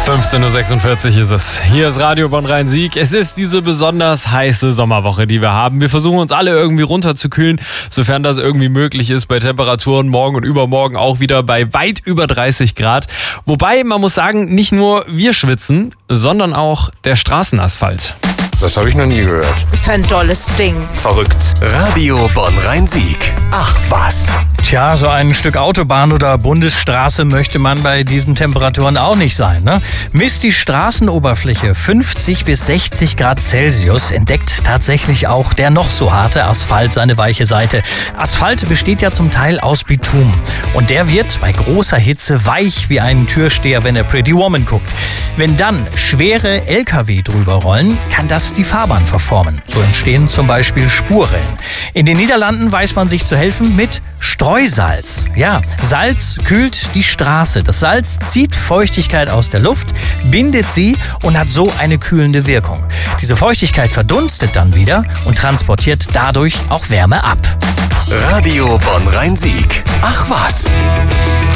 15.46 Uhr ist es. Hier ist Radio Bonn-Rhein-Sieg. Es ist diese besonders heiße Sommerwoche, die wir haben. Wir versuchen uns alle irgendwie runterzukühlen, sofern das irgendwie möglich ist, bei Temperaturen morgen und übermorgen auch wieder bei weit über 30 Grad. Wobei, man muss sagen, nicht nur wir schwitzen, sondern auch der Straßenasphalt. Das habe ich noch nie gehört. Ist ein tolles Ding. Verrückt. Radio Bonn-Rhein-Sieg. Ach was. Tja, so ein Stück Autobahn oder Bundesstraße möchte man bei diesen Temperaturen auch nicht sein, ne? Misst die Straßenoberfläche 50 bis 60 Grad Celsius, entdeckt tatsächlich auch der noch so harte Asphalt seine weiche Seite. Asphalt besteht ja zum Teil aus Bitumen. Und der wird bei großer Hitze weich wie ein Türsteher, wenn er Pretty Woman guckt. Wenn dann schwere LKW drüber rollen, kann das die Fahrbahn verformen. So entstehen zum Beispiel Spurrillen. In den Niederlanden weiß man sich zu helfen mit Streusalz. Ja, Salz kühlt die Straße. Das Salz zieht Feuchtigkeit aus der Luft, bindet sie und hat so eine kühlende Wirkung. Diese Feuchtigkeit verdunstet dann wieder und transportiert dadurch auch Wärme ab. Radio Bonn-Rhein-Sieg. Ach was.